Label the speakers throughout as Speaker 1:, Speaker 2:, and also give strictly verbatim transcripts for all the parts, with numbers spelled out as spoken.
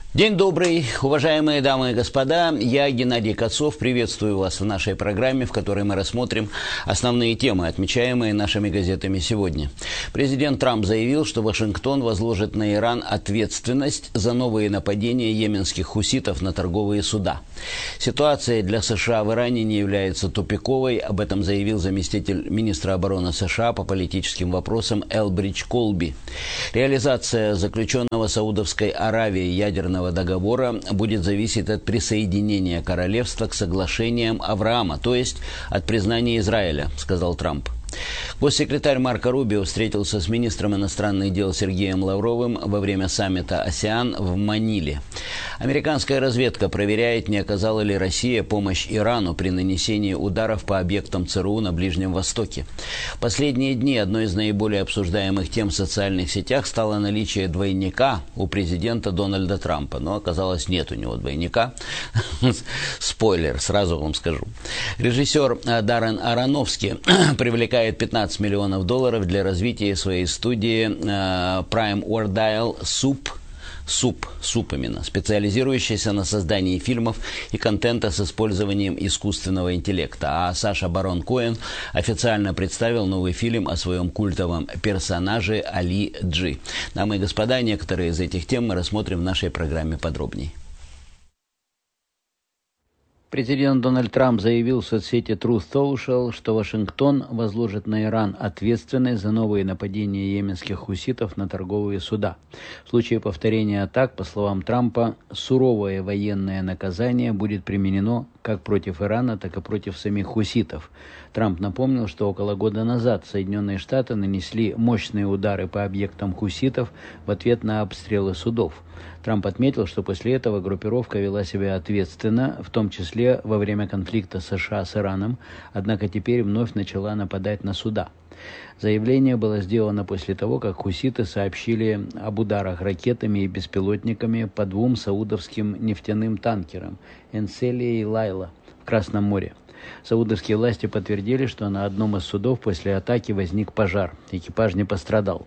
Speaker 1: День добрый, уважаемые дамы и господа. Я, Геннадий Кацов, приветствую вас в нашей программе, в которой мы рассмотрим основные темы, отмечаемые нашими газетами сегодня. Президент Трамп заявил, что Вашингтон возложит на Иран ответственность за новые нападения йеменских хуситов на торговые суда. Ситуация для США в Иране не является тупиковой. Об этом заявил заместитель министра обороны США по политическим вопросам Элбридж Колби. Реализация заключенного Саудовской Аравией ядерного договора будет зависеть от присоединения королевства к соглашениям Авраама, то есть от признания Израиля, сказал Трамп. Госсекретарь Марко Рубио встретился с министром иностранных дел Сергеем Лавровым во время саммита АСЕАН в Маниле. Американская разведка проверяет, не оказала ли Россия помощь Ирану при нанесении ударов по объектам ЦРУ на Ближнем Востоке. В последние дни одной из наиболее обсуждаемых тем в социальных сетях стало наличие двойника у президента Дональда Трампа. Но оказалось, нет у него двойника. Спойлер, сразу вам скажу. Режиссер Даррен Аронофски привлекает пятнадцать миллионов долларов для развития своей студии э, Primordial Soup, суп, суп именно, специализирующаяся на создании фильмов и контента с использованием искусственного интеллекта. А Саша Барон Коэн официально представил новый фильм о своем культовом персонаже Али Джи. Дамы и господа, некоторые из этих тем мы рассмотрим в нашей программе подробнее. Президент Дональд Трамп заявил в соцсети Truth Social, что Вашингтон возложит на Иран ответственность за новые нападения йеменских хуситов на торговые суда. В случае повторения атак, по словам Трампа, суровое военное наказание будет применено как против Ирана, так и против самих хуситов. Трамп напомнил, что около года назад Соединенные Штаты нанесли мощные удары по объектам хуситов в ответ на обстрелы судов. Трамп отметил, что после этого группировка вела себя ответственно, в том числе во время конфликта США с Ираном, однако теперь вновь начала нападать на суда. Заявление было сделано после того, как хуситы сообщили об ударах ракетами и беспилотниками по двум саудовским нефтяным танкерам «Энселия» и «Лайла» в Красном море. Саудовские власти подтвердили, что на одном из судов после атаки возник пожар. Экипаж не пострадал.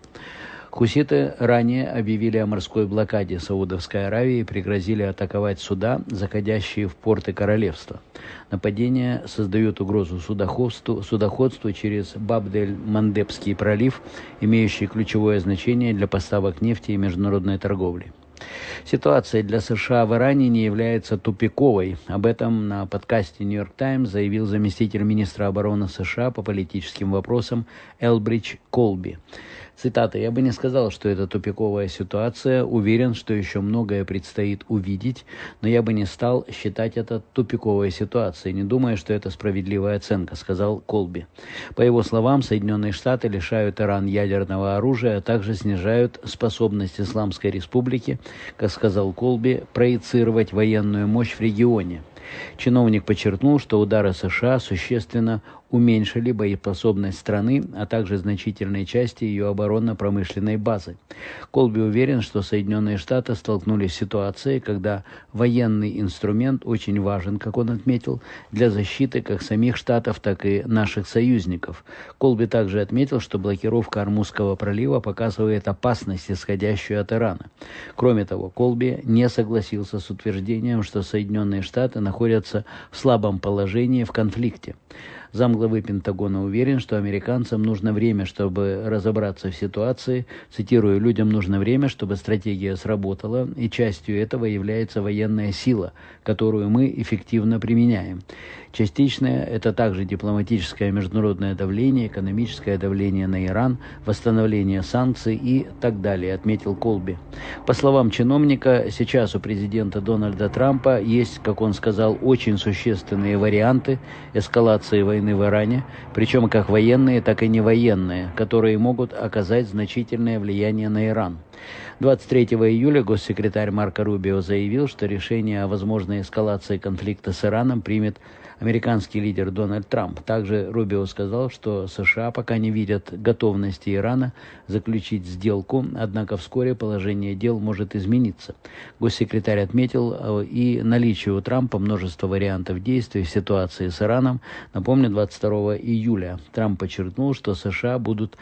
Speaker 1: Хуситы ранее объявили о морской блокаде Саудовской Аравии и пригрозили атаковать суда, заходящие в порты королевства. Нападение создает угрозу судоходству, судоходству через Баб-дель-Мандебский пролив, имеющий ключевое значение для поставок нефти и международной торговли. Ситуация для США в Иране не является тупиковой. Об этом на подкасте «Нью-Йорк Таймс» заявил заместитель министра обороны США по политическим вопросам Элбридж Колби. Цитата: «Я бы не сказал, что это тупиковая ситуация. Уверен, что еще многое предстоит увидеть, но я бы не стал считать это тупиковой ситуацией, не думая, что это справедливая оценка», — сказал Колби. По его словам, Соединенные Штаты лишают Иран ядерного оружия, а также снижают способность Исламской Республики, как сказал Колби, проецировать военную мощь в регионе. Чиновник подчеркнул, что удары США существенно уменьшили боеспособность страны, а также значительной части ее оборонно-промышленной базы. Колби уверен, что Соединенные Штаты столкнулись с ситуацией, когда военный инструмент очень важен, как он отметил, для защиты как самих Штатов, так и наших союзников. Колби также отметил, что блокировка Ормузского пролива показывает опасность, исходящую от Ирана. Кроме того, Колби не согласился с утверждением, что Соединенные Штаты находятся в слабом положении в конфликте. Замглавы Пентагона уверен, что американцам нужно время, чтобы разобраться в ситуации. Цитирую: «Людям нужно время, чтобы стратегия сработала, и частью этого является военная сила, которую мы эффективно применяем. Частичное – это также дипломатическое международное давление, экономическое давление на Иран, восстановление санкций и так далее», — отметил Колби. По словам чиновника, сейчас у президента Дональда Трампа есть, как он сказал, очень существенные варианты эскалации войны в Иране, причем как военные, так и невоенные, которые могут оказать значительное влияние на Иран. двадцать третьего июля госсекретарь Марко Рубио заявил, что решение о возможной эскалации конфликта с Ираном примет американский лидер Дональд Трамп. Также Рубио сказал, что США пока не видят готовности Ирана заключить сделку, однако вскоре положение дел может измениться. Госсекретарь отметил и наличие у Трампа множества вариантов действий в ситуации с Ираном. Напомню, двадцать второго июля Трамп подчеркнул, что США будут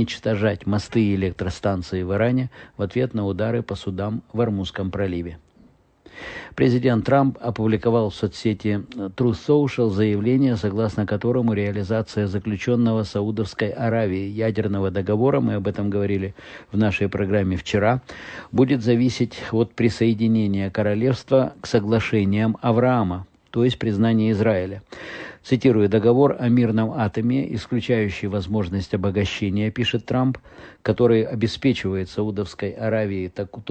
Speaker 1: уничтожать мосты и электростанции в Иране в ответ на удары по судам в Ормузском проливе. Президент Трамп опубликовал в соцсети Truth Social заявление, согласно которому реализация заключенного Саудовской Аравией ядерного договора, мы об этом говорили в нашей программе вчера, будет зависеть от присоединения королевства к соглашениям Авраама, то есть признания Израиля. Цитирую: «Договор о мирном атоме, исключающий возможность обогащения, пишет Трамп, который обеспечивает Саудовской Аравии такую